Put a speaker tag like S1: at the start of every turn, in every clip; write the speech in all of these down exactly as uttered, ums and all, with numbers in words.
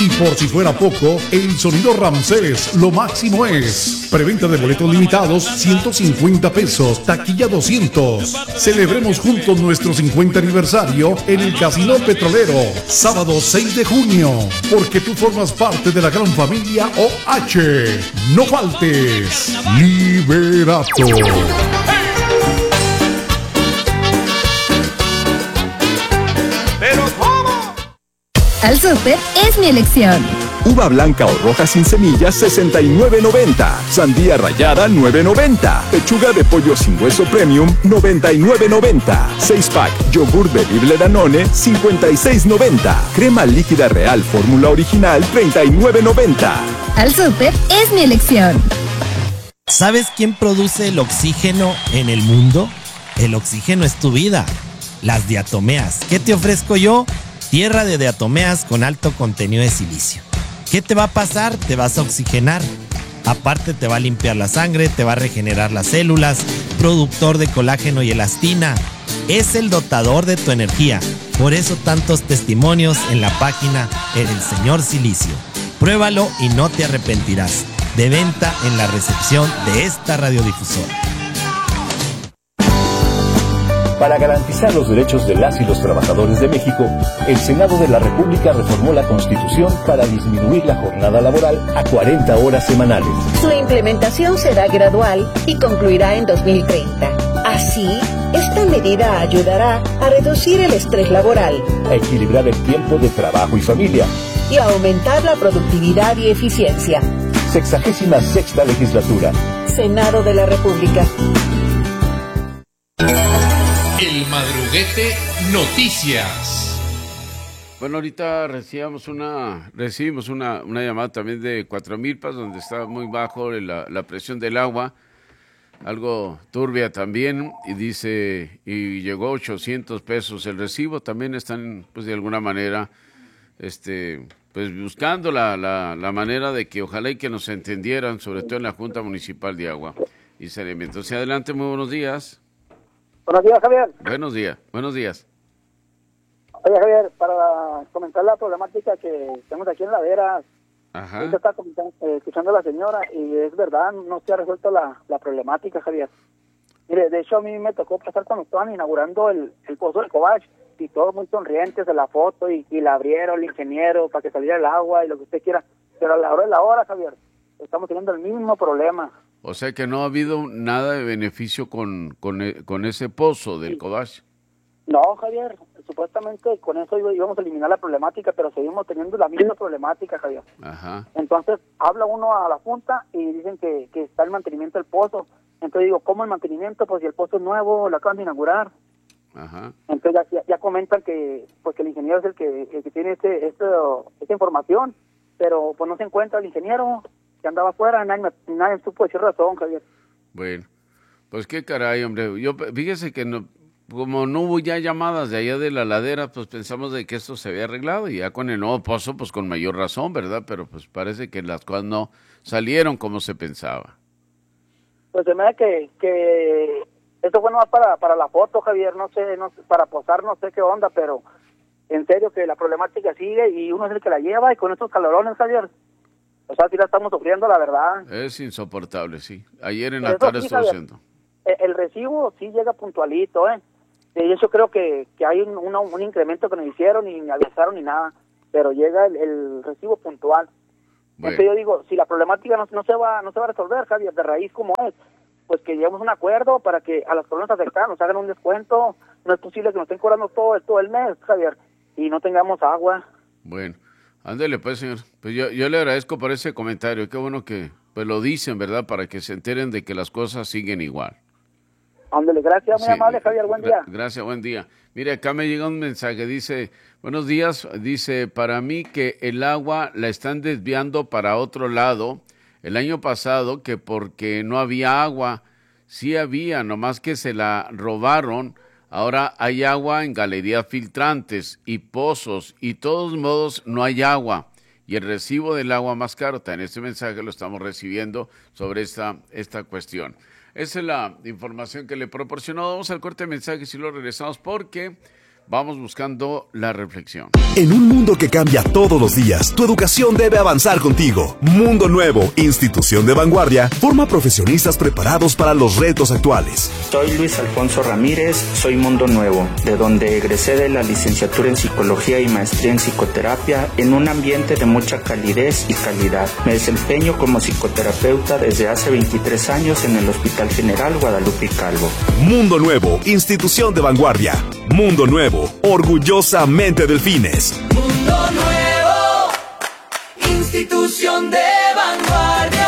S1: Y por si fuera poco, el Sonido Ramsés, lo máximo es preventa de boletos limitados ciento cincuenta pesos, taquilla doscientos. Celebremos juntos nuestro cincuenta aniversario en el Casino Petrolero, sábado seis de junio, porque tú formas parte de la gran familia O H. No faltes. Liberato.
S2: Al Súper es mi elección.
S3: Uva blanca o roja sin semillas, sesenta y nueve noventa. Sandía rallada, nueve noventa. Pechuga de pollo sin hueso premium, noventa y nueve noventa. seis pack, yogur bebible Danone, cincuenta y seis noventa. Crema líquida real fórmula original, treinta y nueve noventa.
S2: Al Súper es mi elección.
S4: ¿Sabes quién produce el oxígeno en el mundo? El oxígeno es tu vida. Las diatomeas. ¿Qué te ofrezco yo? Tierra de diatomeas con alto contenido de silicio. ¿Qué te va a pasar? Te vas a oxigenar. Aparte te va a limpiar la sangre, te va a regenerar las células, productor de colágeno y elastina. Es el dotador de tu energía. Por eso tantos testimonios en la página El Señor Silicio. Pruébalo y no te arrepentirás. De venta en la recepción de esta radiodifusora.
S5: Para garantizar los derechos de las y los trabajadores de México, el Senado de la República reformó la Constitución para disminuir la jornada laboral a cuarenta horas semanales.
S6: Su implementación será gradual y concluirá en dos mil treinta. Así, esta medida ayudará a reducir el estrés laboral,
S5: a equilibrar el tiempo de trabajo y familia
S6: y a aumentar la productividad y eficiencia.
S5: Sexagésima sexta legislatura.
S6: Senado de la República.
S7: El Madruguete Noticias.
S8: Bueno, ahorita recibimos una recibimos una, una llamada también de Cuatro Milpas, donde está muy bajo la, la presión del agua, algo turbia también, y dice, y llegó a ochocientos pesos el recibo. También están, pues de alguna manera, este, pues buscando la, la, la manera de que ojalá y que nos entendieran, sobre todo en la Junta Municipal de Agua y Saneamiento. Entonces, adelante, muy buenos días.
S9: Buenos días, Javier.
S8: Buenos días, buenos días.
S9: Oye, Javier, para comentar la problemática que tenemos aquí en Laderas,
S8: Ajá.
S9: usted está eh, escuchando a la señora y es verdad, no se ha resuelto la, la problemática, Javier. Mire, de hecho a mí me tocó pasar cuando estaban inaugurando el, el pozo del Cobach y todos muy sonrientes de la foto y, y la abrieron el ingeniero para que saliera el agua y lo que usted quiera, pero a la hora de la hora, Javier, estamos teniendo el mismo problema.
S8: O sea que no ha habido nada de beneficio con, con, con ese pozo del Cobach.
S9: No, Javier, supuestamente con eso íbamos a eliminar la problemática, pero seguimos teniendo la misma problemática, Javier.
S8: Ajá.
S9: Entonces, habla uno a la Junta y dicen que, que está el mantenimiento del pozo. Entonces digo, ¿cómo el mantenimiento? Pues si el pozo es nuevo, lo acaban de inaugurar.
S8: Ajá.
S9: Entonces ya, ya comentan que pues que el ingeniero es el que, el que tiene este, este, esta información, pero pues no se encuentra el ingeniero que andaba afuera, nadie, nadie supo decir razón, Javier.
S8: Bueno, pues qué caray, hombre. Yo, fíjese que no, como no hubo ya llamadas de allá de la ladera, pues pensamos de que esto se había arreglado, y ya con el nuevo pozo, pues con mayor razón, ¿verdad? Pero pues parece que las cosas no salieron como se pensaba.
S9: Pues se me da que, que esto fue nomás para, para la foto, Javier, no sé, no sé, para posar, no sé qué onda, pero en serio que la problemática sigue y uno es el que la lleva, y con estos calorones, Javier, o sea, sí la estamos sufriendo, la verdad.
S8: Es insoportable, sí. Ayer en la tarde estuvo haciendo.
S9: El, el recibo sí llega puntualito, ¿eh? De hecho, creo que, que hay un, un, un incremento que nos hicieron y ni avisaron ni nada, pero llega el, el recibo puntual.
S8: Bueno.
S9: Entonces yo digo, si la problemática no, no se va no se va a resolver, Javier, de raíz como es, pues que lleguemos a un acuerdo para que a las personas afectadas nos hagan un descuento. No es posible que nos estén cobrando todo, todo el mes, Javier, y no tengamos agua.
S8: Bueno. Ándele pues, señor. Pues yo, yo le agradezco por ese comentario. Qué bueno que pues lo dicen, ¿verdad? Para que se enteren de que las cosas siguen igual.
S9: Ándele, gracias, muy
S8: sí,
S9: amable, Javier, buen día.
S8: Gracias, buen día. Mire, acá me llega un mensaje, dice, buenos días, dice, para mí que el agua la están desviando para otro lado. El año pasado que porque no había agua, sí había, nomás que se la robaron. Ahora hay agua en galerías filtrantes y pozos, y de todos modos no hay agua. Y el recibo del agua más caro, en este mensaje lo estamos recibiendo sobre esta, esta cuestión. Esa es la información que le proporcionó. Vamos al corte de mensajes y lo regresamos porque vamos buscando la reflexión.
S10: En un mundo que cambia todos los días, tu educación debe avanzar contigo. Mundo Nuevo, institución de vanguardia, forma profesionistas preparados para los retos actuales.
S11: Soy Luis Alfonso Ramírez, soy Mundo Nuevo, de donde egresé de la licenciatura en Psicología y maestría en Psicoterapia en un ambiente de mucha calidez y calidad. Me desempeño como psicoterapeuta desde hace veintitrés años en el Hospital General Guadalupe Calvo.
S10: Mundo Nuevo, institución de vanguardia. Mundo Nuevo, orgullosamente Delfines.
S12: Mundo Nuevo, institución de vanguardia.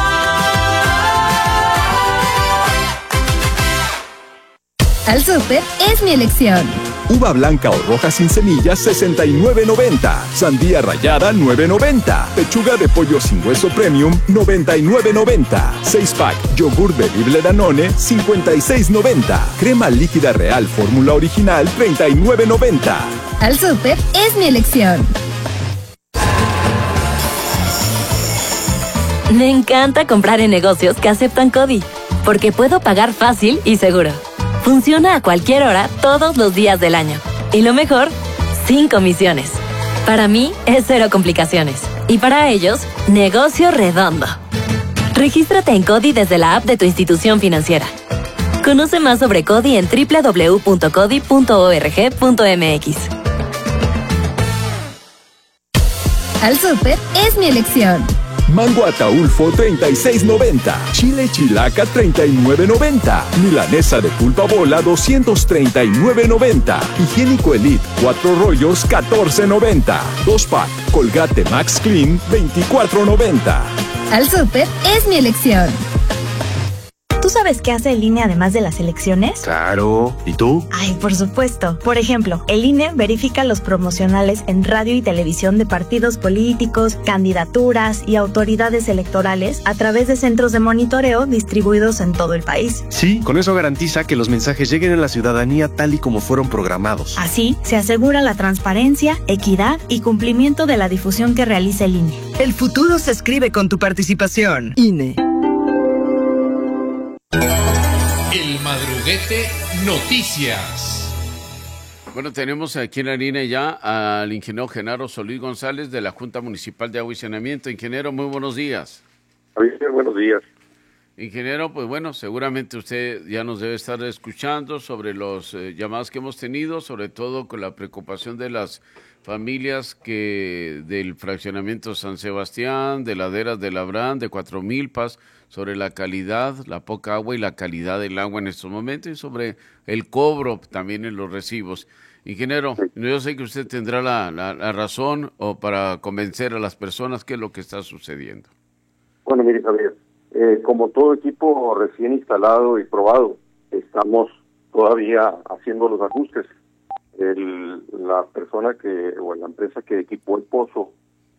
S2: Al Súper es mi elección.
S3: Uva blanca o roja sin semillas, sesenta y nueve noventa. Sandía rallada, nueve noventa. Pechuga de pollo sin hueso premium, noventa y nueve noventa. seis pack, yogur bebible Danone, cincuenta y seis noventa. Crema líquida real fórmula original, treinta y nueve noventa.
S2: Al Súper es mi elección.
S13: Me encanta comprar en negocios que aceptan CODI, porque puedo pagar fácil y seguro. Funciona a cualquier hora, todos los días del año. Y lo mejor, sin comisiones. Para mí, es cero complicaciones. Y para ellos, negocio redondo. Regístrate en CODI desde la app de tu institución financiera. Conoce más sobre CODI en doble u doble u doble u punto codi punto org punto m x.
S2: Al Súper es mi elección.
S3: Mango Ataulfo, treinta y seis noventa. Chile Chilaca, treinta y nueve noventa. Milanesa de pulpa bola, doscientos treinta y nueve noventa. Higiénico Elite, cuatro rollos, catorce noventa. dos pack, Colgate Max Clean, veinticuatro noventa.
S2: Al Súper es mi elección.
S14: ¿Tú sabes qué hace el I N E además de las elecciones?
S15: Claro. ¿Y tú?
S14: Ay, por supuesto. Por ejemplo, el I N E verifica los promocionales en radio y televisión de partidos políticos, candidaturas y autoridades electorales a través de centros de monitoreo distribuidos en todo el país.
S15: Sí, con eso garantiza que los mensajes lleguen a la ciudadanía tal y como fueron programados.
S14: Así, se asegura la transparencia, equidad y cumplimiento de la difusión que realiza el I N E.
S16: El futuro se escribe con tu participación. I N E.
S7: El Madruguete Noticias.
S8: Bueno, tenemos aquí en la línea ya al ingeniero Genaro Solís González de la Junta Municipal de Agua y Saneamiento. Ingeniero, muy buenos días.
S17: Javier, buenos días.
S8: Ingeniero, pues bueno, seguramente usted ya nos debe estar escuchando sobre los eh, llamados que hemos tenido, sobre todo con la preocupación de las familias que del fraccionamiento San Sebastián, de Laderas de Labrán, de Cuatro Milpas, sobre la calidad, la poca agua y la calidad del agua en estos momentos y sobre el cobro también en los recibos. Ingeniero, yo sé que usted tendrá la, la, la razón o para convencer a las personas qué es lo que está sucediendo.
S17: Bueno, mire, Javier, eh, como todo equipo recién instalado y probado, estamos todavía haciendo los ajustes. El, la persona que, o la empresa que equipó el pozo,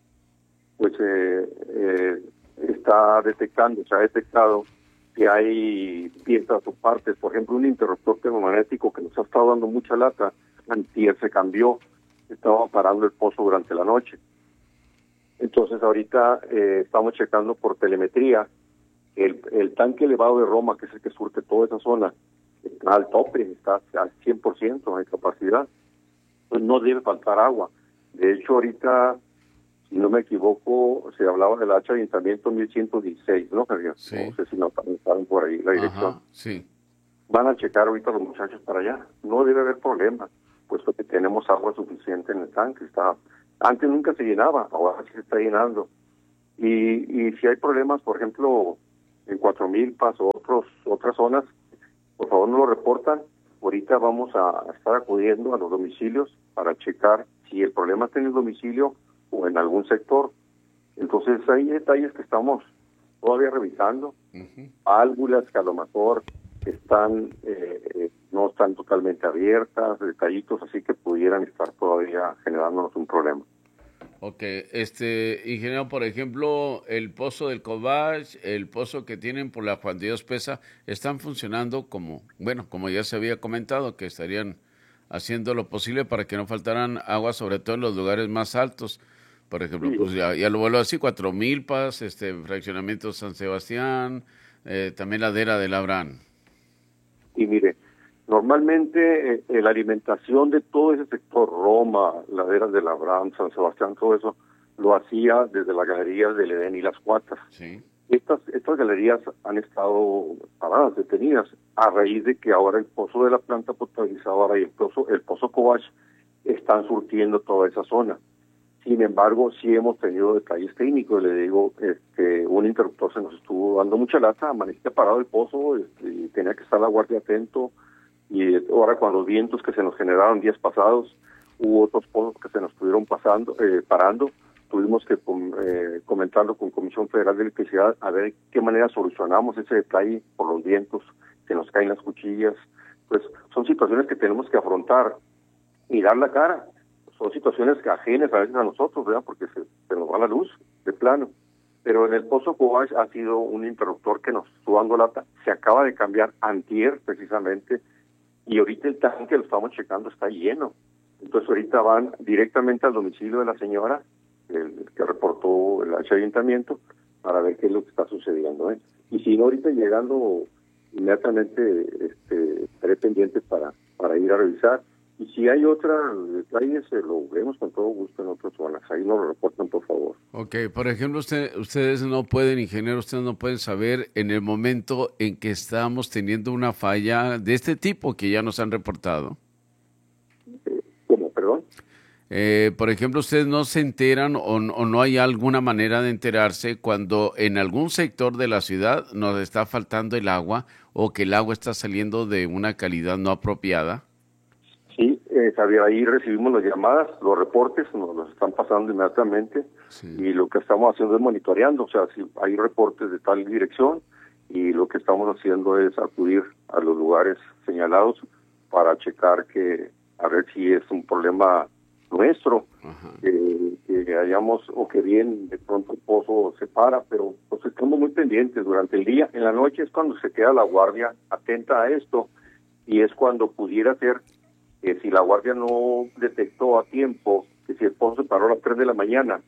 S17: pues eh, eh, está detectando, se ha detectado que hay piezas o partes, por ejemplo, un interruptor termomagnético que nos ha estado dando mucha lata, antier se cambió, estaba parando el pozo durante la noche. Entonces ahorita eh, estamos checando por telemetría el, el tanque elevado de Roma, que es el que surte toda esa zona, está al tope, está al cien por ciento de capacidad, pues no debe faltar agua. De hecho, ahorita, si no me equivoco, se hablaba del hacha de ayuntamiento mil ciento dieciséis, ¿no, Javier?
S8: Sí.
S17: No sé si no saben por ahí la dirección.
S8: Ajá, sí.
S17: Van a checar ahorita los muchachos para allá. No debe haber problema, puesto que tenemos agua suficiente en el tanque. Está, antes nunca se llenaba, ahora sí se está llenando. Y, y si hay problemas, por ejemplo, en Cuatro Milpas o otros, otras zonas, por favor no lo reportan. Ahorita vamos a estar acudiendo a los domicilios para checar si el problema está en el domicilio o en algún sector. Entonces hay detalles que estamos todavía revisando. Uh-huh. Válvulas que a lo mejor están eh, eh, no están totalmente abiertas, detallitos así que pudieran estar todavía generándonos un problema.
S8: Ok, este ingeniero, por ejemplo, el pozo del Cobach, el pozo que tienen por la Juan Dios Pesa, están funcionando como, bueno, como ya se había comentado, que estarían haciendo lo posible para que no faltaran agua, sobre todo en los lugares más altos. Por ejemplo, sí. pues ya, ya lo vuelvo así, Cuatro Milpas, este fraccionamiento San Sebastián, eh, también Ladera de Labrán.
S17: Y mire, Normalmente eh, la alimentación de todo ese sector, Roma, Laderas de Labram, San Sebastián, todo eso, lo hacía desde las galerías del Edén y las Cuatas.
S8: Sí.
S17: Estas, estas galerías han estado paradas, detenidas, a raíz de que ahora el pozo de la planta potabilizadora y el pozo, el pozo Cobach están surtiendo toda esa zona. Sin embargo, sí hemos tenido detalles técnicos. Le digo, este, un interruptor se nos estuvo dando mucha lata, amanecía parado el pozo, este, y tenía que estar la guardia atento. Y ahora con los vientos que se nos generaron días pasados, hubo otros pozos que se nos estuvieron pasando, eh, parando. Tuvimos que eh, comentarlo con Comisión Federal de Electricidad a ver qué manera solucionamos ese detalle por los vientos, que nos caen las cuchillas. Pues son situaciones que tenemos que afrontar y dar la cara. Son situaciones que ajenas a veces a nosotros, ¿verdad? Porque se, se nos va la luz, de plano. Pero en el Pozo Cobach ha sido un interruptor que nos estuvo dando lata. Se acaba de cambiar antier, precisamente, y ahorita el tanque, lo estamos checando, está lleno. Entonces ahorita van directamente al domicilio de la señora, el que reportó el ayuntamiento, para ver qué es lo que está sucediendo, ¿eh? Y si no, ahorita llegando, inmediatamente este, estaré pendiente para, para ir a revisar. Y si hay otra detalle, se lo vemos con todo gusto en otras zonas. Ahí nos lo reportan, por favor.
S8: Ok, por ejemplo, usted, ustedes no pueden, ingeniero, ustedes no pueden saber en el momento en que estamos teniendo una falla de este tipo que ya nos han reportado.
S17: ¿Cómo? Perdón.
S8: Eh, por ejemplo, ustedes no se enteran o, o no hay alguna manera de enterarse cuando en algún sector de la ciudad nos está faltando el agua o que el agua está saliendo de una calidad no apropiada.
S17: Sí, eh, Javier, ahí recibimos las llamadas, los reportes, nos los están pasando inmediatamente, sí. Y lo que estamos haciendo es monitoreando, o sea, si hay reportes de tal dirección, y lo que estamos haciendo es acudir a los lugares señalados para checar que, a ver si es un problema nuestro, que, que hayamos, o que bien de pronto el pozo se para, pero pues estamos muy pendientes durante el día. En la noche es cuando se queda la guardia atenta a esto, y es cuando pudiera ser que si la guardia no detectó a tiempo, que si el pozo se paró a las tres de la mañana,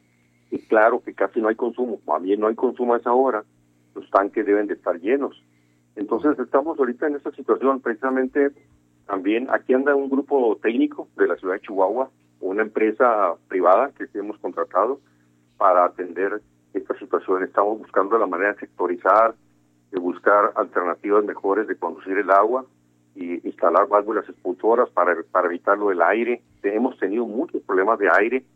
S17: y claro que casi no hay consumo, más bien no hay consumo a esa hora, los tanques deben de estar llenos. Entonces estamos ahorita en esta situación, precisamente también aquí anda un grupo técnico de la ciudad de Chihuahua, una empresa privada que hemos contratado para atender esta situación. Estamos buscando la manera de sectorizar, de buscar alternativas mejores de conducir el agua, y instalar válvulas expulsoras para, para evitar lo del aire. Hemos tenido muchos problemas de aire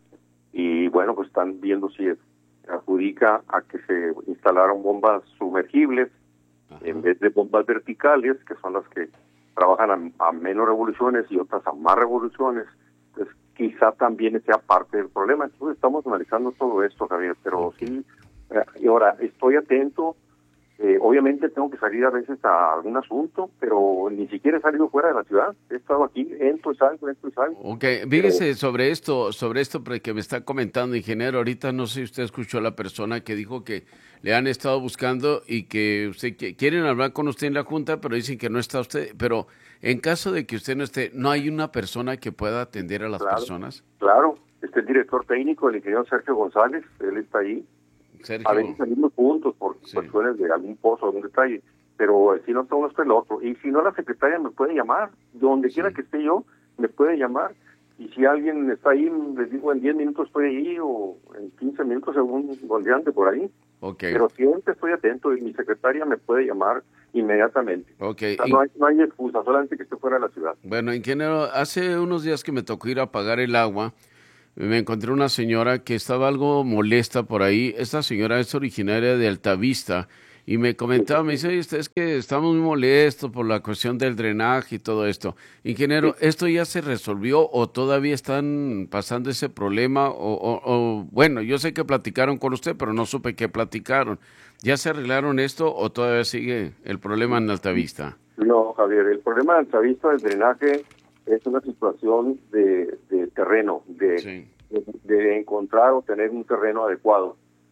S17: y bueno, pues están viendo si es, adjudica a que se instalaron bombas sumergibles. Ajá. En vez de bombas verticales, que son las que trabajan a, a menos revoluciones y otras a más revoluciones. Entonces quizá también sea parte del problema. Entonces estamos analizando todo esto, Javier, pero sí, eh, y ahora estoy atento. Eh, obviamente tengo que salir a veces a algún asunto, pero ni siquiera he salido fuera de la ciudad. He estado aquí, entro y salgo, entro y salgo.
S8: Ok, fíjese pero... sobre esto, sobre esto que me está comentando, ingeniero. Ahorita no sé si usted escuchó a la persona que dijo que le han estado buscando y que usted que quieren hablar con usted en la junta, pero dicen que no está usted. Pero en caso de que usted no esté, ¿no hay una persona que pueda atender a las
S17: claro,
S8: personas?
S17: Claro, este el director técnico, el ingeniero Sergio González, él está ahí. Sergio. A veces salimos juntos por sí. cuestiones de algún pozo, algún detalle, pero si no está uno está el otro. Y si no, la secretaria me puede llamar, donde sí. quiera que esté yo, me puede llamar. Y si alguien está ahí, les digo, en diez minutos estoy ahí, o en quince minutos según donde ande por ahí.
S8: Okay.
S17: Pero siempre estoy atento y mi secretaria me puede llamar inmediatamente.
S8: Okay.
S17: O sea, no, hay, no hay excusa, solamente que esté fuera de la ciudad.
S8: Bueno, ingeniero, hace unos días que me tocó ir a pagar el agua, me encontré una señora que estaba algo molesta por ahí. Esta señora es originaria de Altavista y me comentaba, me dice, es que estamos muy molestos por la cuestión del drenaje y todo esto. Ingeniero, sí. ¿esto ya se resolvió o todavía están pasando ese problema? O, o, o bueno, yo sé que platicaron con usted, pero no supe qué platicaron. ¿Ya se arreglaron esto o todavía sigue el problema en Altavista?
S17: No, Javier, el problema de Altavista del drenaje es una situación de, de terreno, de, sí. de, de encontrar o tener un terreno adecuado.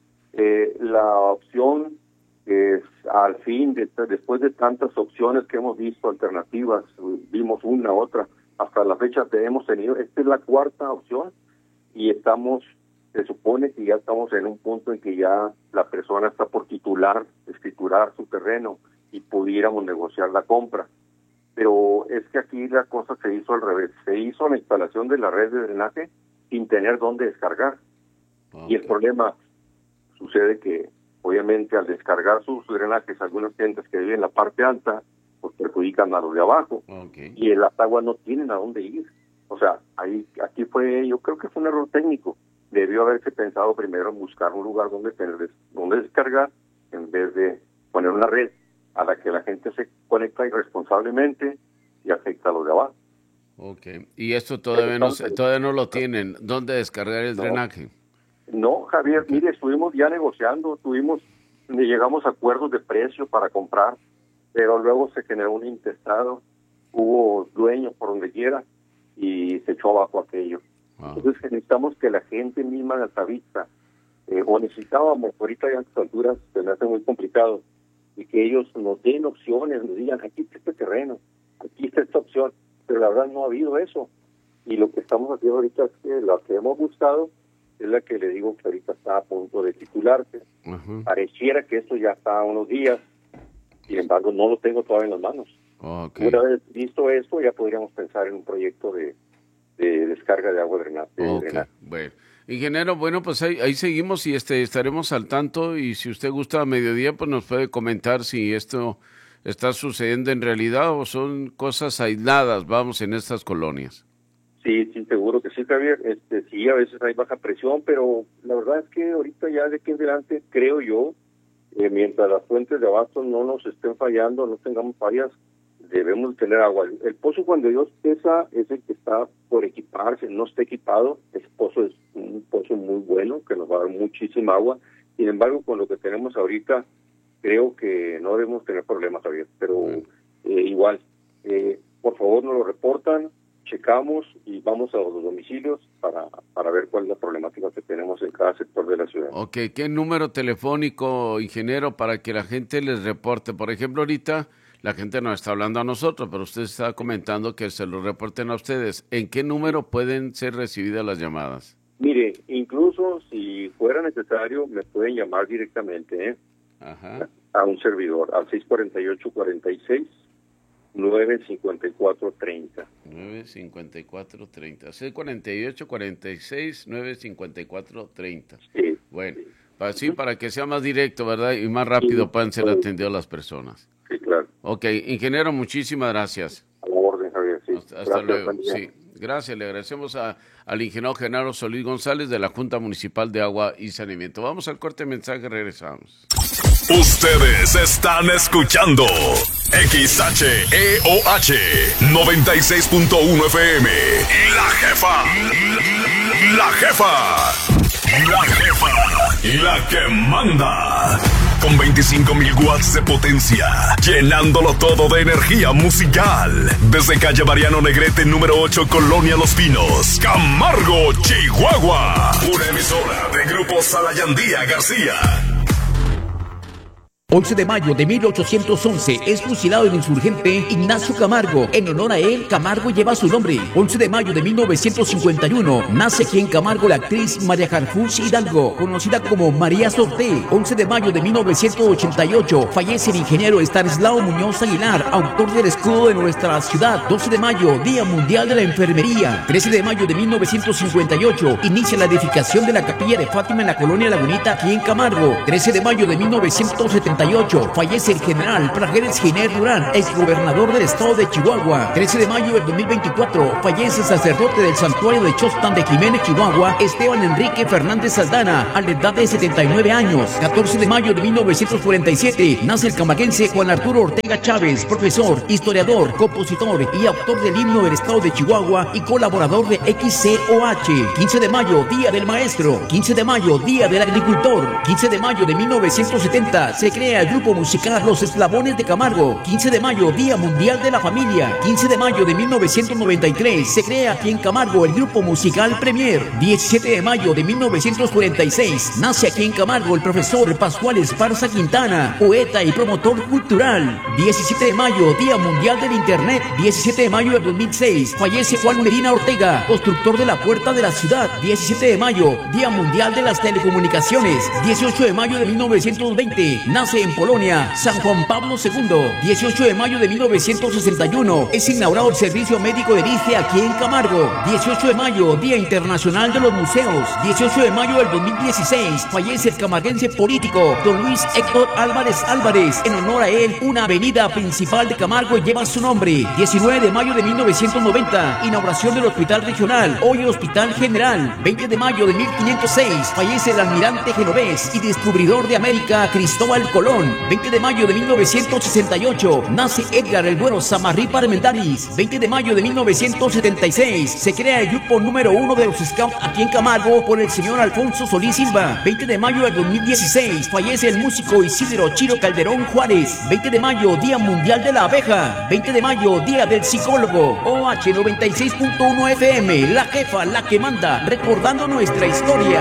S17: Eh, la opción es, al fin, de, después de tantas opciones que hemos visto, alternativas, vimos una, otra, hasta la fecha hemos tenido, esta es la cuarta opción y estamos, se supone que ya estamos en un punto en que ya la persona está por titular, escriturar su terreno y pudiéramos negociar la compra. pero es que aquí la cosa se hizo al revés. Se hizo la instalación de la red de drenaje sin tener dónde descargar. Okay. Y el problema sucede que, obviamente, al descargar sus drenajes, algunos clientes que viven en la parte alta, pues perjudican a los de abajo. Okay. Y las aguas no tienen a dónde ir. O sea, ahí aquí fue, yo creo que fue un error técnico. Debió haberse pensado primero en buscar un lugar donde tener, donde descargar, en vez de poner una red a la que la gente se conecta irresponsablemente y afecta a los de abajo.
S8: Ok. Y esto todavía no, todavía no lo tienen. ¿Dónde descargar el
S17: no,
S8: drenaje?
S17: No, Javier, okay. Mire, estuvimos ya negociando, tuvimos, llegamos a acuerdos de precio para comprar, pero luego se generó un intestado, hubo dueños por donde quiera y se echó abajo aquello. Ah. Entonces necesitamos que la gente misma de Altavista, eh, o necesitábamos, ahorita ya a estas alturas se me hace muy complicado, y que ellos nos den opciones, nos digan, aquí está este terreno, aquí está esta opción, pero la verdad no ha habido eso. Y lo que estamos haciendo ahorita es que la que hemos buscado es la que le digo que ahorita está a punto de titularse. Uh-huh. Pareciera que esto ya está a unos días, sin embargo no lo tengo todavía en las manos. Okay. Una vez visto esto, ya podríamos pensar en un proyecto de, de descarga de agua drenaje.
S8: Okay.
S17: drenaje.
S8: Bueno. Ingeniero, bueno, pues ahí, ahí seguimos y este estaremos al tanto, y si usted gusta a mediodía, pues nos puede comentar si esto está sucediendo en realidad o son cosas aisladas, vamos, en estas colonias.
S17: Sí, sí, seguro que sí, Javier. Este, sí, a veces hay baja presión, pero la verdad es que ahorita ya de aquí en adelante, creo yo, eh, mientras las fuentes de abasto no nos estén fallando, no tengamos fallas, debemos tener agua. El pozo, cuando Dios pesa, es el que está por equiparse, no está equipado. Ese pozo es un pozo muy bueno, que nos va a dar muchísima agua. Sin embargo, con lo que tenemos ahorita, creo que no debemos tener problemas, Javier. Pero eh, igual, eh, por favor, nos lo reportan, checamos y vamos a los domicilios para, para ver cuál es la problemática que tenemos en cada sector de la ciudad.
S8: Ok, ¿qué número telefónico, ingeniero, para que la gente les reporte? Por ejemplo, ahorita la gente nos está hablando a nosotros, pero usted está comentando que se lo reporten a ustedes. ¿En qué número pueden ser recibidas las llamadas?
S17: Mire, incluso si fuera necesario, me pueden llamar directamente, ¿eh?
S8: Ajá.
S17: A un servidor, al seis cuatro ocho, cuatro seis, nueve cinco cuatro, tres cero.
S8: nueve cinco cuatro, tres cero. seis cuatro ocho, cuatro seis, nueve cinco cuatro, tres cero.
S17: Sí.
S8: Bueno, para, sí, para que sea más directo, ¿verdad? Y más rápido sí, puedan ser atendidas las personas.
S17: Sí, claro.
S8: Ok, ingeniero, muchísimas gracias.
S17: A la orden, Javier, sí.
S8: Hasta, hasta luego. Sí, gracias. Le agradecemos a, al ingeniero Genaro Solís González de la Junta Municipal de Agua y Saneamiento. Vamos al corte de mensaje, regresamos.
S10: Ustedes están escuchando X H E O H noventa y seis punto uno F M. La jefa. La jefa. La jefa. La que manda. Con veinticinco mil watts de potencia, llenándolo todo de energía musical. Desde calle Mariano Negrete, número ocho, Colonia Los Pinos, Camargo, Chihuahua. Una emisora de Grupo Salayandía García.
S18: once de mayo de mil ochocientos once es fusilado el insurgente Ignacio Camargo. En honor a él, Camargo lleva su nombre. once de mayo de mil novecientos cincuenta y uno nace aquí en Camargo la actriz María Harfuch Hidalgo, conocida como María Sorté. once de mayo de mil novecientos ochenta y ocho fallece el ingeniero Estanislao Muñoz Aguilar, autor del escudo de nuestra ciudad. doce de mayo, Día Mundial de la Enfermería. trece de mayo de mil novecientos cincuenta y ocho inicia la edificación de la Capilla de Fátima en la colonia Lagunita, aquí en Camargo. trece de mayo de mil novecientos setenta y ocho fallece el general Prajeres Giner Durán, exgobernador del estado de Chihuahua. trece de mayo del dos mil veinticuatro fallece el sacerdote del santuario de Chostan de Jiménez, Chihuahua, Esteban Enrique Fernández Saldana, a la edad de setenta y nueve años. catorce de mayo de mil novecientos cuarenta y siete nace el camaguense Juan Arturo Ortega Chávez, profesor, historiador, compositor y autor del himno del estado de Chihuahua y colaborador de X C O H. quince de mayo, Día del Maestro. quince de mayo, Día del Agricultor. quince de mayo de mil novecientos setenta se crea el grupo musical Los Eslabones de Camargo. quince de mayo, Día Mundial de la Familia. quince de mayo de mil novecientos noventa y tres se crea aquí en Camargo el grupo musical Premier. diecisiete de mayo de mil novecientos cuarenta y seis nace aquí en Camargo el profesor Pascual Esparza Quintana, poeta y promotor cultural. diecisiete de mayo, Día Mundial del Internet. diecisiete de mayo de dos mil seis fallece Juan Medina Ortega, constructor de la Puerta de la Ciudad. diecisiete de mayo, Día Mundial de las Telecomunicaciones. dieciocho de mayo de mil novecientos veinte nace nace en Polonia San Juan Pablo segundo. dieciocho de mayo de mil novecientos sesenta y uno es inaugurado el servicio médico de I C E aquí en Camargo. dieciocho de mayo, Día Internacional de los Museos. dieciocho de mayo del dos mil dieciséis fallece el camarguense político don Luis Héctor Álvarez Álvarez. En honor a él, una avenida principal de Camargo lleva su nombre. diecinueve de mayo de mil novecientos noventa, inauguración del Hospital Regional, hoy Hospital General. veinte de mayo de mil quinientos seis, fallece el almirante genovés y descubridor de América Cristóbal Colón. veinte de mayo de mil novecientos sesenta y ocho, nace Edgar el Güero Samarripa Parmentaris. veinte de mayo de mil novecientos setenta y seis, se crea el grupo número uno de los Scouts aquí en Camargo por el señor Alfonso Solís Silva. veinte de mayo del dos mil dieciséis, fallece el músico Isidro Chiro Calderón Juárez. veinte de mayo, Día Mundial de la Abeja. veinte de mayo, Día del Psicólogo. O H noventa y seis punto uno F M, la jefa, la que manda, recordando nuestra historia.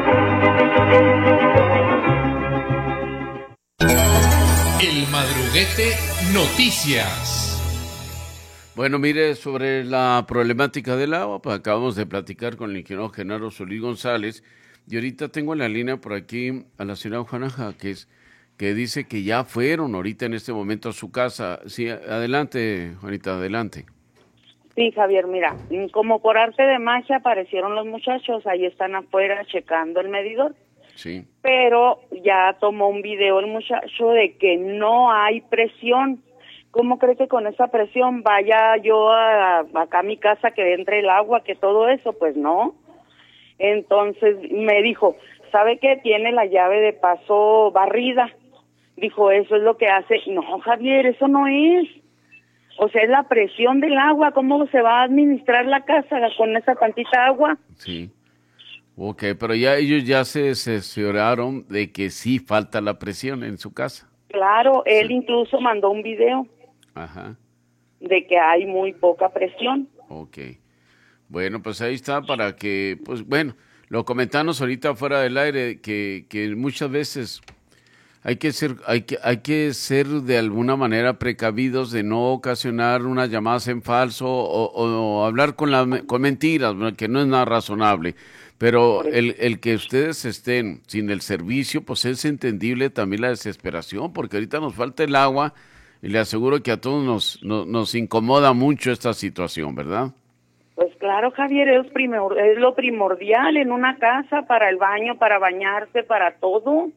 S7: El Madruguete Noticias.
S8: Bueno, mire, sobre la problemática del agua, pues acabamos de platicar con el ingeniero Genaro Solís González, y ahorita tengo en la línea por aquí a la señora Juana Jaques, que dice que ya fueron ahorita en este momento a su casa. Sí, adelante, Juanita, adelante.
S19: Sí, Javier, mira, como por arte de magia aparecieron los muchachos, ahí están afuera checando el medidor.
S8: Sí.
S19: Pero ya tomó un video el muchacho de que no hay presión. ¿Cómo cree que con esa presión vaya yo a, acá a mi casa, que entre el agua, que todo eso? Pues no. Entonces me dijo, ¿sabe qué? Tiene la llave de paso barrida. Dijo, eso es lo que hace. No, Javier, eso no es. O sea, es la presión del agua. ¿Cómo se va a administrar la casa con esa tantita agua?
S8: Sí. Ok, pero ya ellos ya se cercioraron de que sí falta la presión en su casa.
S19: Claro, él sí. Incluso mandó un video.
S8: Ajá.
S19: De que hay muy poca presión.
S8: Ok. Bueno, pues ahí está para que, pues bueno, lo comentamos ahorita fuera del aire, que, que muchas veces hay que ser, hay que, hay que ser de alguna manera precavidos de no ocasionar unas llamadas en falso o, o, o hablar con, la, con mentiras, que no es nada razonable. Pero el, el que ustedes estén sin el servicio, pues es entendible también la desesperación, porque ahorita nos falta el agua y le aseguro que a todos nos, nos, nos incomoda mucho esta situación, ¿verdad?
S19: Pues claro, Javier, es, primor, es lo primordial en una casa, para el baño, para bañarse, para todo.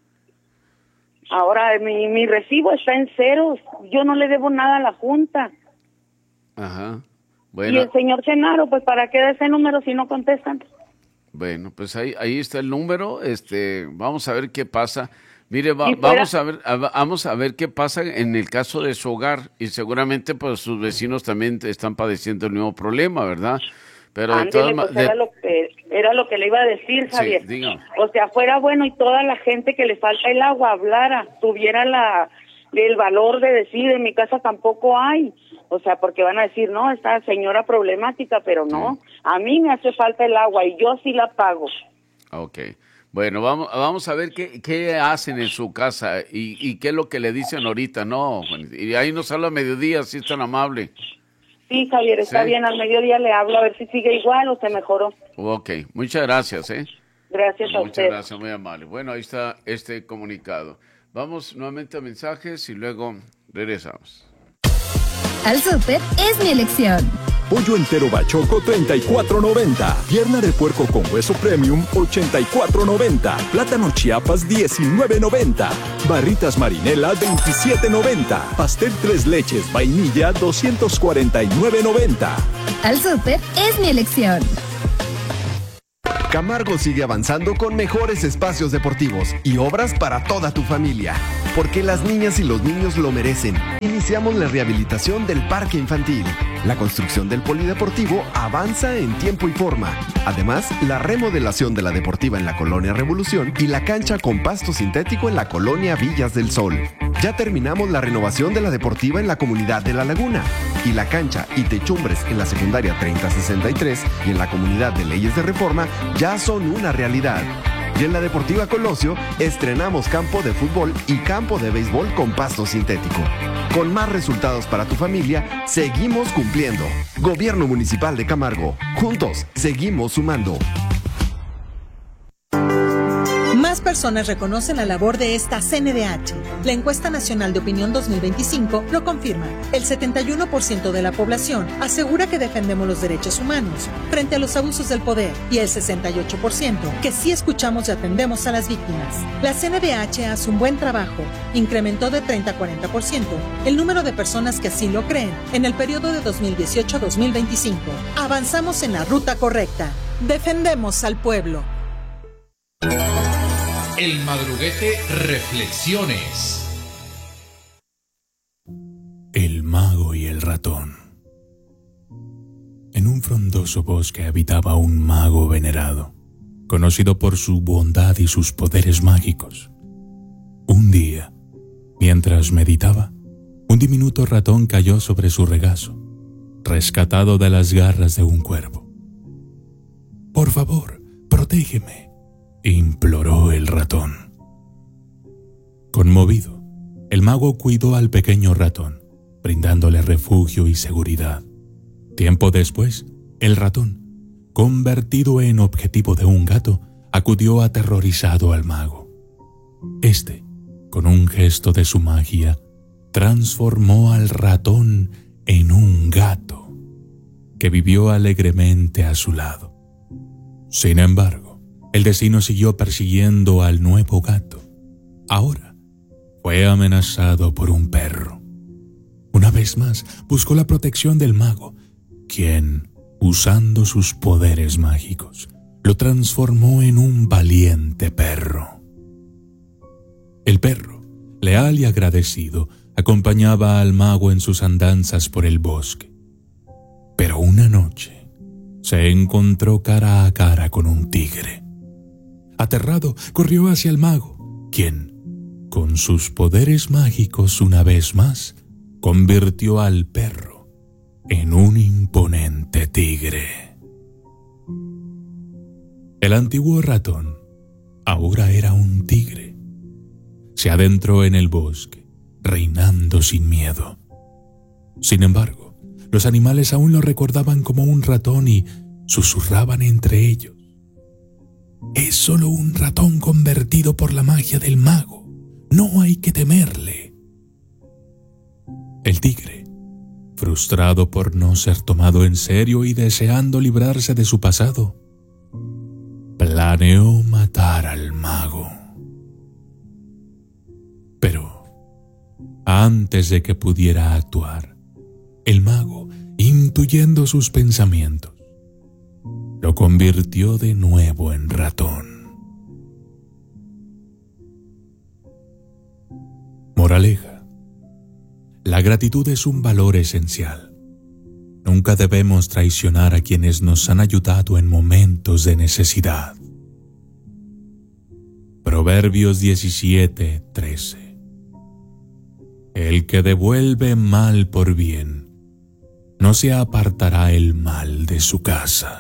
S19: Ahora mi, mi recibo está en ceros, yo no le debo nada a la Junta.
S8: Ajá. Bueno.
S19: Y el señor Chenaro, pues ¿para qué da ese número si no contestan?
S8: Bueno, pues ahí ahí está el número. Este, vamos a ver qué pasa. Mire, va, vamos a ver a, vamos a ver qué pasa en el caso de su hogar, y seguramente pues sus vecinos también están padeciendo el mismo problema, ¿verdad? Pero
S19: Ándele,
S8: de todas
S19: pues
S8: de...
S19: era lo que era lo que le iba a decir, Javier.
S8: Sí, dígame.
S19: O sea, fuera bueno y toda la gente que le falta el agua hablara, tuviera la el valor de decir, en mi casa tampoco hay. O sea, porque van a decir, no, esta señora problemática, pero no, sí. A mí me hace falta el agua y yo sí la pago.
S8: Ok. Bueno, vamos, vamos a ver qué, qué hacen en su casa y, y qué es lo que le dicen ahorita, ¿no? Y ahí nos habla a mediodía, si es tan amable.
S19: Sí, Javier, está ¿Sí? bien, al mediodía le hablo a ver si sigue igual o se mejoró.
S8: Ok, muchas gracias, ¿eh?
S19: Gracias a
S8: muchas
S19: usted.
S8: Muchas gracias, muy amable. Bueno, ahí está este comunicado. Vamos nuevamente a mensajes y luego regresamos.
S2: Al Súper es mi elección.
S3: Pollo entero bachoco treinta y cuatro noventa. Pierna de puerco con hueso premium ochenta y cuatro noventa. Plátano Chiapas diecinueve noventa. Barritas Marinela veintisiete noventa. Pastel tres leches vainilla doscientos cuarenta y nueve noventa.
S2: Al Súper es mi elección.
S20: Camargo sigue avanzando con mejores espacios deportivos y obras para toda tu familia, porque las niñas y los niños lo merecen. Iniciamos la rehabilitación del parque infantil. La construcción del polideportivo avanza en tiempo y forma. Además, la remodelación de la deportiva en la Colonia Revolución y la cancha con pasto sintético en la Colonia Villas del Sol. Ya terminamos la renovación de la deportiva en la comunidad de La Laguna y la cancha y techumbres en la secundaria treinta sesenta y tres y en la comunidad de Leyes de Reforma ya son una realidad. Y en la Deportiva Colosio estrenamos campo de fútbol y campo de béisbol con pasto sintético. Con más resultados para tu familia, seguimos cumpliendo. Gobierno Municipal de Camargo. Juntos, seguimos sumando.
S21: Más personas reconocen la labor de esta C N D H. La encuesta nacional de opinión dos mil veinticinco lo confirma. El setenta y uno por ciento de la población asegura que defendemos los derechos humanos frente a los abusos del poder y el sesenta y ocho por ciento que sí escuchamos y atendemos a las víctimas. La C N D H hace un buen trabajo. Incrementó de treinta a cuarenta por ciento el número de personas que así lo creen en el periodo de dos mil dieciocho a dos mil veinticinco. Avanzamos en la ruta correcta. Defendemos al pueblo.
S7: El Madruguete Reflexiones.
S22: El mago y el ratón. En un frondoso bosque habitaba un mago venerado, conocido por su bondad y sus poderes mágicos. Un día, mientras meditaba, un diminuto ratón cayó sobre su regazo, rescatado de las garras de un cuervo. «Por favor, protégeme», imploró el ratón. Conmovido, el mago cuidó al pequeño ratón, brindándole refugio y seguridad. Tiempo después, el ratón, convertido en objetivo de un gato, acudió aterrorizado al mago. Este, con un gesto de su magia, transformó al ratón en un gato, que vivió alegremente a su lado. Sin embargo, el destino siguió persiguiendo al nuevo gato. Ahora fue amenazado por un perro. Una vez más, buscó la protección del mago, quien, usando sus poderes mágicos, lo transformó en un valiente perro. El perro, leal y agradecido, acompañaba al mago en sus andanzas por el bosque. Pero una noche se encontró cara a cara con un tigre. Aterrado, corrió hacia el mago, quien, con sus poderes mágicos una vez más, convirtió al perro en un imponente tigre. El antiguo ratón ahora era un tigre. Se adentró en el bosque, reinando sin miedo. Sin embargo, los animales aún lo recordaban como un ratón y susurraban entre ellos: «Es solo un ratón convertido por la magia del mago. No hay que temerle». El tigre, frustrado por no ser tomado en serio y deseando librarse de su pasado, planeó matar al mago. Pero, antes de que pudiera actuar, el mago, intuyendo sus pensamientos, lo convirtió de nuevo en ratón. Moraleja: la gratitud es un valor esencial. Nunca debemos traicionar a quienes nos han ayudado en momentos de necesidad. Proverbios diecisiete, trece. El que devuelve mal por bien, no se apartará el mal de su casa.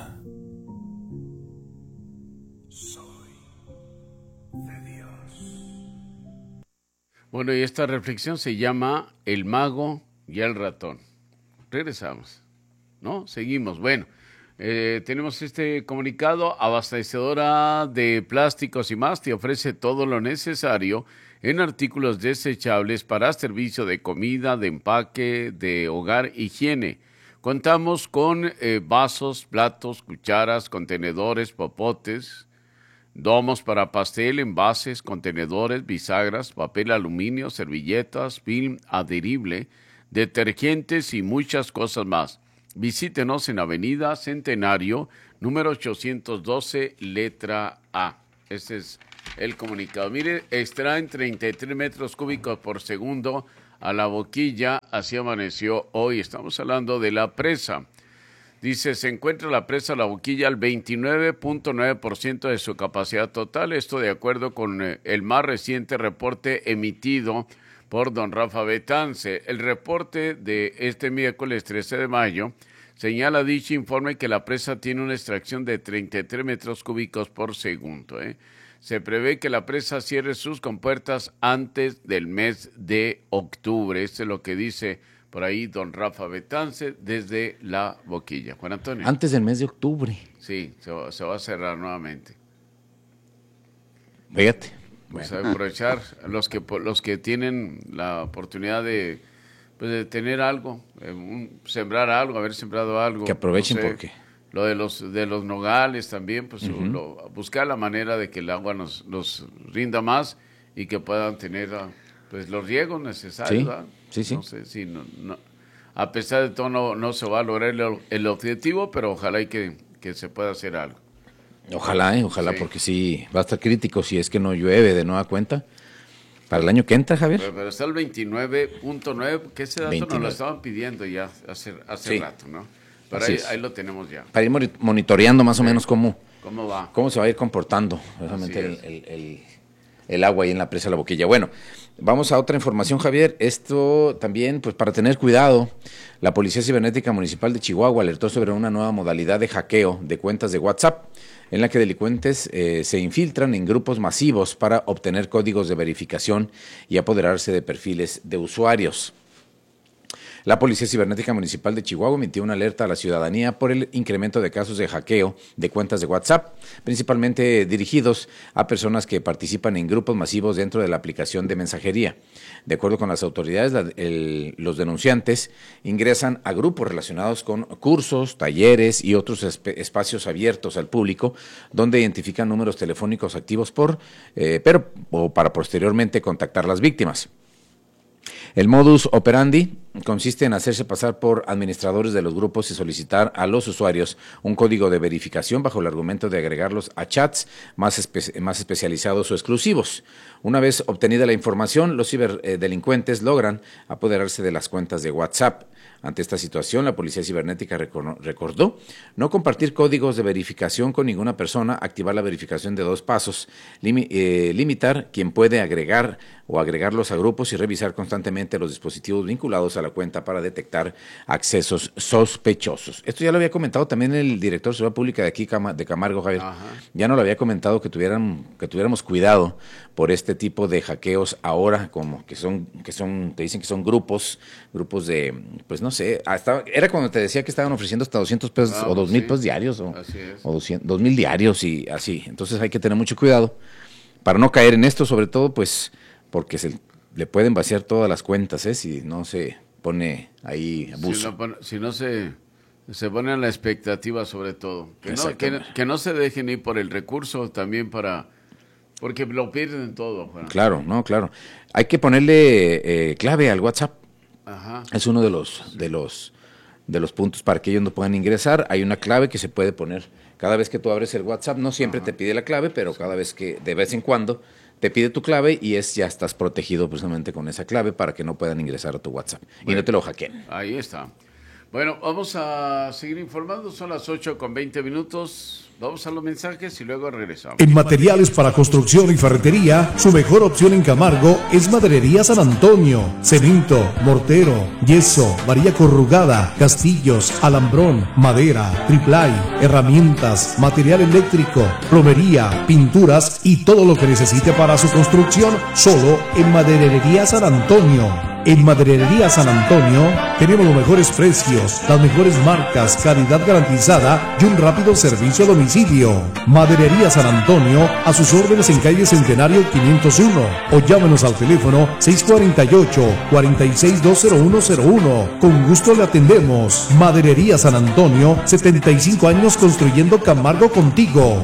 S8: Bueno, y esta reflexión se llama El mago y el ratón. Regresamos, ¿no? Seguimos. Bueno, eh, tenemos este comunicado. Abastecedora de plásticos y más te ofrece todo lo necesario en artículos desechables para servicio de comida, de empaque, de hogar, higiene. Contamos con eh, vasos, platos, cucharas, contenedores, popotes, domos para pastel, envases, contenedores, bisagras, papel aluminio, servilletas, film adherible, detergentes y muchas cosas más. Visítenos en Avenida Centenario, número ochocientos doce, letra A. Este es el comunicado. Mire, extraen treinta y tres metros cúbicos por segundo a la boquilla. Así amaneció hoy. Estamos hablando de la presa. Dice, se encuentra la presa La Boquilla al veintinueve punto nueve por ciento de su capacidad total. Esto de acuerdo con el más reciente reporte emitido por don Rafa Betance. El reporte de este miércoles trece de mayo señala dicho informe que la presa tiene una extracción de treinta y tres metros cúbicos por segundo. ¿eh? Se prevé que la presa cierre sus compuertas antes del mes de octubre. Esto es lo que dice por ahí don Rafa Betance desde La Boquilla. Juan Antonio.
S23: Antes del mes de octubre.
S8: Sí, se va, se va a cerrar nuevamente.
S1: Fíjate.
S8: Pues bueno. Aprovechar los que los que tienen la oportunidad de, pues de tener algo, eh, un, sembrar algo, haber sembrado algo.
S1: Que aprovechen,
S8: no sé,
S1: porque
S8: lo de los de los nogales también, pues uh-huh. lo, buscar la manera de que el agua nos, nos rinda más y que puedan tener pues los riegos necesarios.
S1: Sí, sí, sí.
S8: No sé si no, no, a pesar de todo no, no se va a lograr el, el objetivo, pero ojalá y que, que se pueda hacer algo.
S1: Ojalá, eh, ojalá,
S8: sí.
S1: porque sí, va a estar crítico si es que no llueve de nueva cuenta. Para el año que entra, Javier.
S8: Pero, pero está el veintinueve punto nueve, que ese dato veintinueve. Nos lo estaban pidiendo ya hace, hace
S1: sí.
S8: rato, ¿no? Pero ahí, ahí lo tenemos ya.
S1: Para ir monitoreando más sí. o menos cómo,
S8: ¿Cómo va?
S1: Cómo se va a ir comportando realmente el, el, el, el agua ahí en la presa de La Boquilla. Bueno, vamos a otra información, Javier. Esto también, pues para tener cuidado, la Policía Cibernética Municipal de Chihuahua alertó sobre una nueva modalidad de hackeo de cuentas de WhatsApp, en la que delincuentes eh, se infiltran en grupos masivos para obtener códigos de verificación y apoderarse de perfiles de usuarios. La Policía Cibernética Municipal de Chihuahua emitió una alerta a la ciudadanía por el incremento de casos de hackeo de cuentas de WhatsApp, principalmente dirigidos a personas que participan en grupos masivos dentro de la aplicación de mensajería. De acuerdo con las autoridades, la, el, los denunciantes ingresan a grupos relacionados con cursos, talleres y otros esp- espacios abiertos al público, donde identifican números telefónicos activos por, eh, pero o para posteriormente contactar a las víctimas. El modus operandi consiste en hacerse pasar por administradores de los grupos y solicitar a los usuarios un código de verificación bajo el argumento de agregarlos a chats más, espe- más especializados o exclusivos. Una vez obtenida la información, los ciberdelincuentes logran apoderarse de las cuentas de WhatsApp. Ante esta situación, la Policía Cibernética recordó no compartir códigos de verificación con ninguna persona, activar la verificación de dos pasos, lim- eh, limitar quien puede agregar o agregarlos a grupos y revisar constantemente los dispositivos vinculados a la cuenta para detectar accesos sospechosos. Esto ya lo había comentado también el director de Seguridad Pública de aquí de Camargo, Javier. Ajá. Ya no lo había comentado que tuvieran que tuviéramos cuidado por este tipo de hackeos ahora, como que son que son te dicen que son grupos, grupos de pues no sé, hasta era cuando te decía que estaban ofreciendo hasta doscientos pesos ah, o dos mil sí. pesos diarios o, o doscientos, dos mil diarios y así. Entonces hay que tener mucho cuidado para no caer en esto, sobre todo pues porque se le pueden vaciar todas las cuentas, ¿eh? Si no se pone ahí abuso.
S8: Si no, pone, si no se, se pone en la expectativa sobre todo. Que no, que, que no se dejen ir por el recurso también para... Porque lo pierden todo. Bueno.
S1: Claro, no, claro. Hay que ponerle eh, clave al WhatsApp.
S8: Ajá.
S1: Es uno de los, de los, de los puntos para que ellos no puedan ingresar. Hay una clave que se puede poner cada vez que tú abres el WhatsApp. No siempre Ajá. te pide la clave, pero cada vez que, de vez en cuando, te pide tu clave y es ya estás protegido precisamente con esa clave para que no puedan ingresar a tu WhatsApp bueno, y no te lo hackeen.
S8: Ahí está. Bueno, vamos a seguir informando. Son las ocho con veinte minutos. Vamos a los mensajes y luego regresamos.
S4: En materiales para construcción y ferretería, su mejor opción en Camargo es Maderería San Antonio. Cemento, mortero, yeso, varilla corrugada, castillos, alambrón, madera, triplay, herramientas, material eléctrico, plomería, pinturas y todo lo que necesite para su construcción, solo en Maderería San Antonio. En Maderería San Antonio tenemos los mejores precios, las mejores marcas, calidad garantizada y un rápido servicio a domicilio. Maderería San Antonio, a sus órdenes en calle Centenario quinientos uno o llámenos al teléfono seis cuatro ocho, cuatro seis dos cero uno cero uno. Con gusto le atendemos. Maderería San Antonio, setenta y cinco años construyendo Camargo contigo.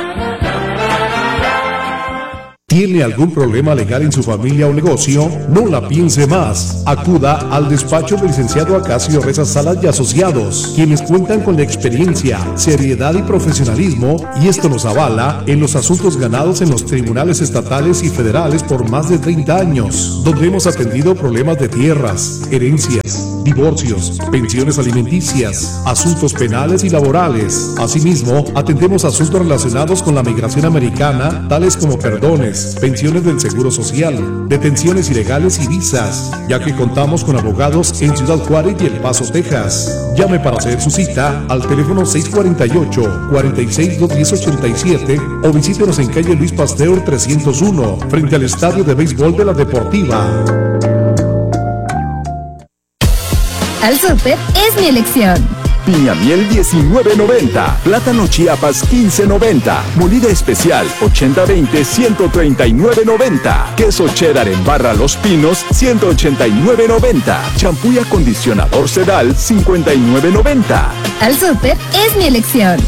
S4: ¿Tiene algún problema legal en su familia o negocio? No la piense más. Acuda al despacho del licenciado Acacio Reza Salas y Asociados, quienes cuentan con la experiencia, seriedad y profesionalismo, y esto nos avala en los asuntos ganados en los tribunales estatales y federales por más de treinta años, donde hemos atendido problemas de tierras, herencias, divorcios, pensiones alimenticias, asuntos penales y laborales. Asimismo, atendemos asuntos relacionados con la migración americana, tales como perdones, pensiones del Seguro Social, detenciones ilegales y visas, ya que contamos con abogados en Ciudad Juárez y El Paso, Texas. Llame para hacer su cita al teléfono seis cuatro ocho, cuatro seis dos uno cero ocho siete o visítenos en calle Luis Pasteur trescientos uno, frente al Estadio de Béisbol de la Deportiva.
S2: Al súper es mi elección.
S3: Piña miel diecinueve noventa. Plátano Chiapas quince noventa. Molida especial ochenta veinte ciento treinta y nueve noventa. Queso cheddar en barra Los Pinos ciento ochenta y nueve noventa. Champú y acondicionador Sedal cincuenta y nueve noventa.
S2: Al Súper es mi elección.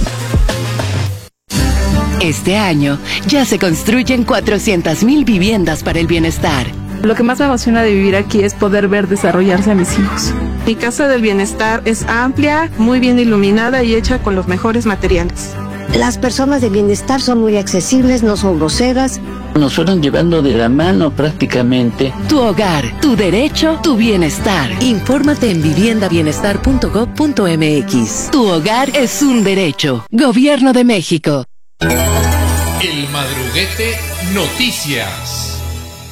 S5: Este año ya se construyen cuatrocientas mil viviendas para el bienestar.
S6: Lo que más me emociona de vivir aquí es poder ver desarrollarse a mis hijos. Mi casa del bienestar es amplia, muy bien iluminada y hecha con los mejores materiales.
S23: Las personas de bienestar son muy accesibles, no son groseras.
S24: Nos fueron llevando de la mano prácticamente.
S5: Tu hogar, tu derecho, tu bienestar. Infórmate en vivienda bienestar punto gob punto m x. Tu hogar es un derecho. Gobierno de México.
S7: El Madruguete Noticias.